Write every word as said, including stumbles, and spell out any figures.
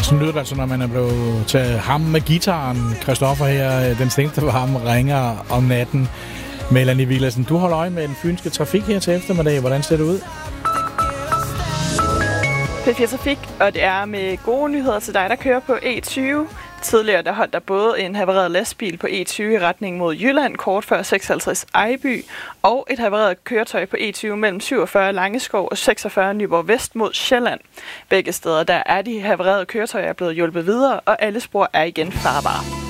Sådan lyder det altså, når man er blevet til ham med gitaren. Christoffer her, den seneste for ham, ringer om natten. Melanie Villadsen, du holder øje med den fynske trafik her til eftermiddag. Hvordan ser det ud? P fire Trafik, og det er med gode nyheder til dig, der kører på E tyve. Tidligere der holdt der både en havareret lastbil på E tyve i retning mod Jylland, kort før seksoghalvtreds Ejby, og et havareret køretøj på E tyve mellem syvogfyrre Langeskov og seksogfyrre Nyborg Vest mod Sjælland. Begge steder der er de havarerede køretøjer blevet hjulpet videre, og alle spor er igen farbare.